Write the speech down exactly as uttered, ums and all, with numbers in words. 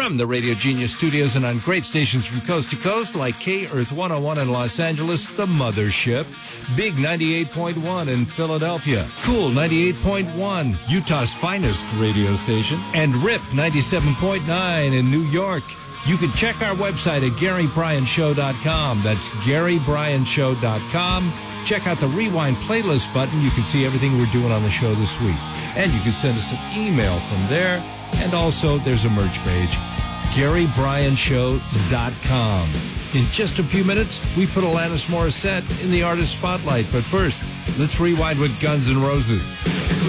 From the Radio Genius studios and on great stations from coast to coast like K-Earth one oh one in Los Angeles, The Mothership, Big ninety-eight point one in Philadelphia, Cool ninety-eight point one, Utah's finest radio station, and R I P ninety-seven point nine in New York. You can check our website at Gary Bryan Show dot com. That's Gary Bryan Show dot com. Check out the Rewind playlist button. You can see everything we're doing on the show this week. And you can send us an email from there. And also, there's a merch page, Gary Bryan Show dot com. In just a few minutes, we put Alanis Morissette in the artist spotlight. But first, let's rewind with Guns N' Roses.